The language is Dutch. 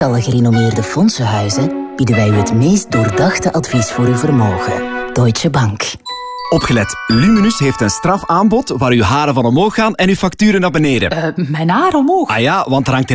Alle gerenommeerde fondsenhuizen bieden wij u het meest doordachte advies voor uw vermogen. Deutsche Bank. Opgelet, Luminus heeft een strafaanbod waar uw haren van omhoog gaan en uw facturen naar beneden. Mijn haar omhoog? Ah ja, want er hangt een